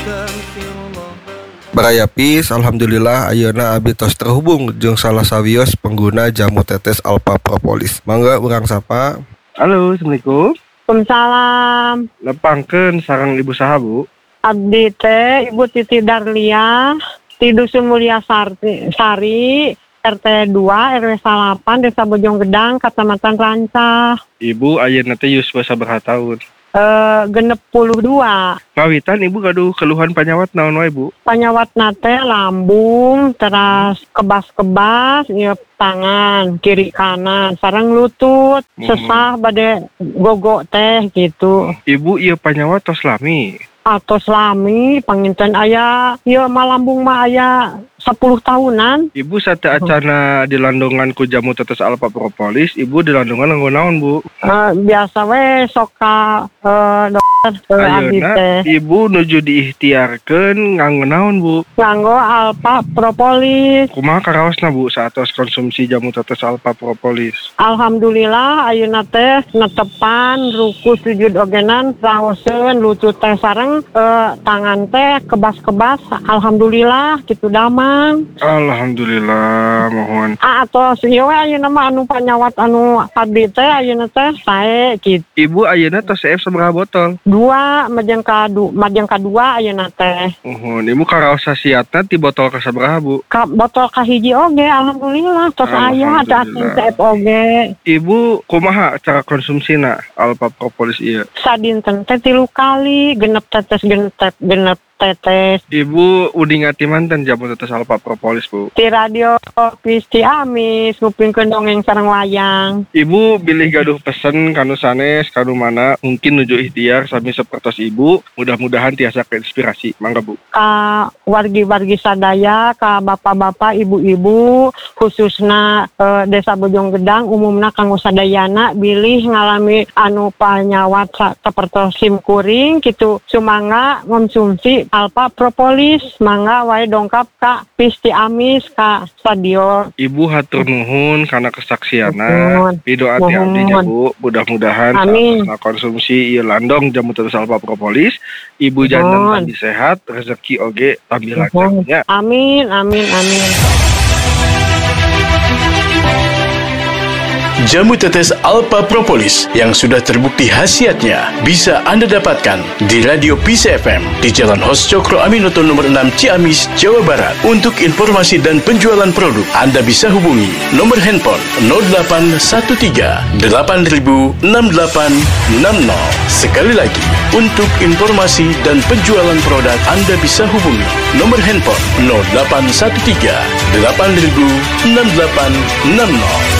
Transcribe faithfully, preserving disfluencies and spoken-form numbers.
Baraya Peace, alhamdulillah ayeuna abdi tos terhubung jeung salah sawios pengguna jamu tetes Alpha Propolis. Mangga urang sapa. Halo, assalamualaikum. Waalaikumsalam. Lepangkeun sareng ibu saha, Bu? Abdi teh Ibu Titi Darlia di Dusun Mulia Sari, Sari R T dua R W delapan Desa Bojong Gedang, Kecamatan Rancah. Ibu ayeuna teh yuswa sabaraha taun? Eh genep puluh dua. Kawitan ibu gaduh keluhan panyawat naon wae, Bu? Panyawat nate lambung, teras kebas-kebas, ieu tangan kiri kanan, sareng lutut, Hmm. sesah bade gogo teh gitu. Ibu ieu panyawat tos lami. Atos lami panginten aya ieu mah lambung mah aya sepuluh tahunan. Ibu sate acana dilandongan ku jamu tetes Alpha Propolis, ibu dilandongan nganggo naon, Bu? Uh, biasa we sok ka uh, dokter uh, abdi Ayeuna teh ibu nuju diikhtiarkeun nganggo naon, Bu? nganggo Alpha Propolis. Kumaha karaosna, Bu, saatos konsumsi jamu tetes Alpha Propolis? Alhamdulillah ayeuna teh netepan ruku sujud ogenan raoseun lutut teh sareng uh, tangan teh kebas-kebas. Alhamdulillah kitu damang. Alhamdulillah, mohon. Ah atos ieu we ayeuna mah anu panyawat anu abdi teh ayeuna teh sae kitu. Ibu ayeuna tos C F sabaraha botol? Dua majeng kadu majeng kadua ayeuna teh. Mohon, ibu karaos sasiatna ti botol ka sabaraha, Bu? Ka botol kahiji oge alhamdulillah tos aya Alhamdulillah. cacing C F oge. Ibu kumaha cara konsumsina Alpha Propolis ieu? Sadinten teh tilu kali genep tetes genep tet- genep tetes Ibu udi ngati manten jamu tetes Alpha Propolis, Bu? di radio Pisti Amis ngupingkeun dongeng sareng wayang. Ibu bilih gaduh pesen kanu sanes kanu mana mungkin nuju ikhtiar sami sapertos ibu, mudah-mudahan tiasa keinspirasi. Mangga, Bu. Ka wargi-wargi sadaya, ka bapak-bapak, ibu-ibu, khususna eh, Desa Bojong Gedang, umumna kanggo sadayana bilih ngalami anu panyawat sa- sapertos sim kuring kitu sumangga konsumsi Alpha Propolis, mangga wae dongkap ka Pisti Amis ka stadion. Ibu hatur nuhun karena kesaksiana. Nuhun. Pido ati abdinya, Bu. Mudah-mudahan Amin. saat konsumsi ieu landong jamu tetes Alpha Propolis, ibu jantan Nuhun. tambi sehat, rezeki oge tambi Nuhun. lancarnya. Amin, amin, amin. Jamu tetes Alpha Propolis yang sudah terbukti khasiatnya bisa Anda dapatkan di Radio Peace F M di Jalan Hos Cokro Aminoto nomor enam Ciamis, Jawa Barat. Untuk informasi dan penjualan produk, Anda bisa hubungi nomor handphone nol delapan satu tiga delapan nol enam delapan enam nol. Sekali lagi, untuk informasi dan penjualan produk, Anda bisa hubungi nomor handphone nol delapan satu tiga delapan nol enam delapan enam nol.